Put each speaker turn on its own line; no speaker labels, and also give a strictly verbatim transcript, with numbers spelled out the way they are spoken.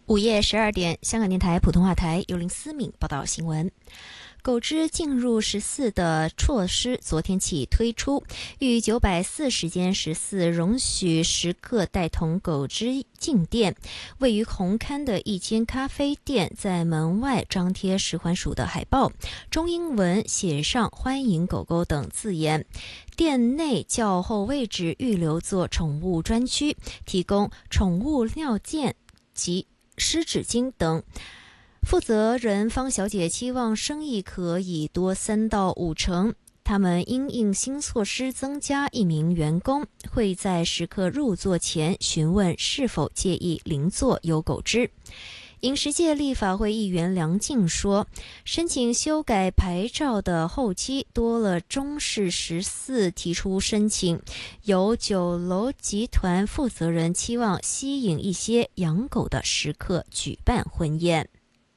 午夜十二点，香港电台普通话台由林思敏报道新闻。狗只进入十四的措施昨天起推出，逾九百四十间十四容许食客带同狗只进店。位于红磡的一间咖啡店在门外张贴食环署的海报，中英文写上欢迎狗狗等字眼。店内较后位置预留作宠物专区，提供宠物尿垫及湿纸巾等。负责人方小姐期望生意可以多三到五成。他们因应新措施增加一名员工，会在食客入座前询问是否介意邻座有狗只。饮食界立法会议员梁静说，申请修改牌照的后期多了中式十四提出申请，有酒楼集团负责人期望吸引一些养狗的食客举办婚宴。